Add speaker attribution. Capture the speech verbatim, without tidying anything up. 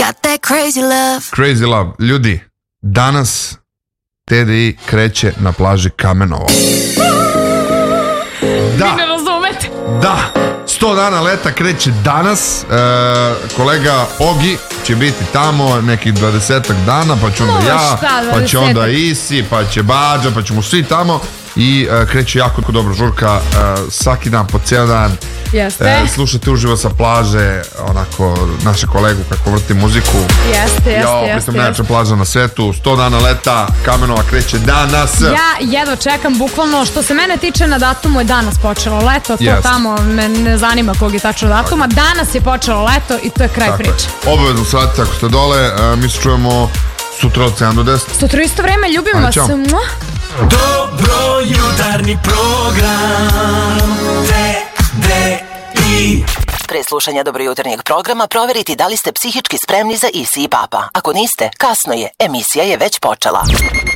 Speaker 1: Got that crazy love.
Speaker 2: Crazy love. Ljudi, danas T D I kreće na plaži Kamenovo. Da.
Speaker 3: Vi ne razumete.
Speaker 2: Da. sto dana leta kreće danas. e, Kolega Ogi će biti tamo nekih dvadesetak dana, pa ću onda
Speaker 3: Moš,
Speaker 2: ja,
Speaker 3: šta,
Speaker 2: pa će onda Isi, pa će Bađa, pa ćemo svi tamo. I uh, kreće jako, jako dobro žurka, uh, svaki dan, po cijel dan.
Speaker 3: Jeste.
Speaker 2: uh, Slušate uživo sa plaže, onako, naše kolegu kako vrti muziku.
Speaker 3: Jeste, jeste,
Speaker 2: Jo,
Speaker 3: jeste.
Speaker 2: mislim, najjača plaža na svetu, sto dana leta, Kamenova kreće danas.
Speaker 3: Ja jedva čekam, bukvalno, što se mene tiče, na datumu je danas počelo leto, to
Speaker 2: Jeste.
Speaker 3: tamo me ne zanima kog je tačno datuma, danas je počelo leto i to je kraj
Speaker 2: Tako je.
Speaker 3: priče.
Speaker 2: Obavezno shvatite ako ste dole, uh, mi se čujemo sutra od sedam do deset.
Speaker 3: Sutra isto vreme, ljubim
Speaker 2: Ajde,
Speaker 3: vas.
Speaker 2: čao.
Speaker 3: Mua.
Speaker 4: Dobro jutarnji program T D I.
Speaker 5: Pre slušanja Dobro jutarnjeg programa proveriti da li ste psihički spremni za Isi i Papa. Ako niste, kasno je, emisija je već počela.